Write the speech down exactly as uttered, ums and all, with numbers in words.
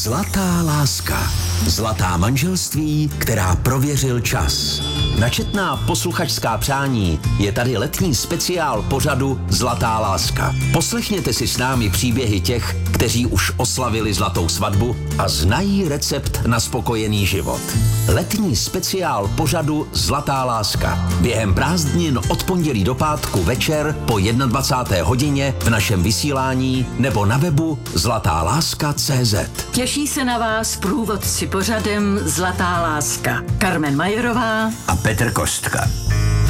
Zlatá láska. Zlatá manželství, která prověřil čas. Na četná posluchačská přání je tady letní speciál pořadu Zlatá láska. Poslechněte si s námi příběhy těch, kteří už oslavili zlatou svatbu a znají recept na spokojený život. Letní speciál pořadu Zlatá láska. Během prázdnin od pondělí do pátku večer po dvacáté jedné hodině v našem vysílání nebo na webu zlatá láska tečka cé zet. Těší se na vás průvodci pořadem Zlatá láska. Carmen Majerová a Petr Kostka.